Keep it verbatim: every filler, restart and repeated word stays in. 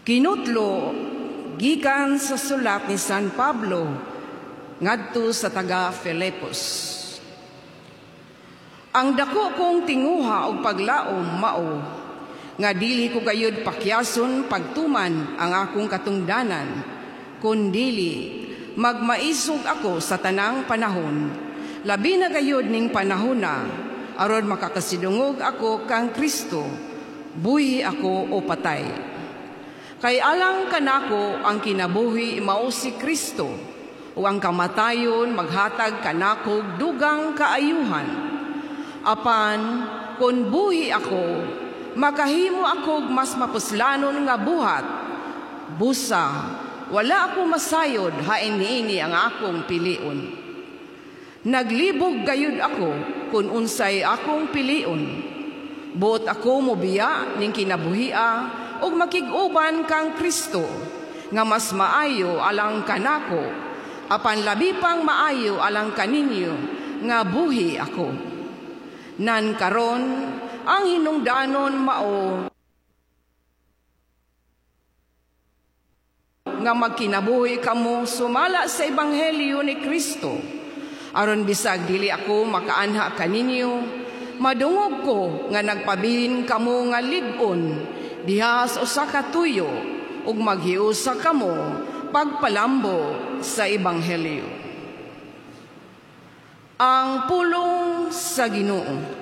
Kinutlo gikan sa sulat ni San Pablo ngadto sa taga Filipos. Ang dako kong tinguha og paglaom mao nga dili ko gayud pakyason pagtuman ang akong katungdanan, kundili magmaisog ako sa tanang panahon, labi na gayud ning panahona aron makakasidungog ako kang Kristo, buhi ako o patay. Kay alang kanako ang kinabuhi mao si Kristo, o ang kamatayon maghatag kanako dugang kaayuhan. Apan kun buhi ako, makahimo ako mas mapuslanon nga buhat. Busa, wala ako masayod hain niini ang akong pilion. Naglibog gayud ako kun unsay akong pilion. Buot ako mobiya ning kinabuhia ug makig-uban kang Kristo nga mas maayo alang kanako, apan labi pang maayo alang kaninyo nga buhi ako. Nan karon ang hinungdanon mao nga magkinabuhi kamo sumala sa ebanghelyo ni Kristo, aron bisag dili ako makaanha kaninyo, madungog ko nga nagpabilin kamo nga lig-on diha sa usa ka tuyo ug maghiusa kamo pagpalambo sa ebanghelyo. Ang pulong sa Ginoo.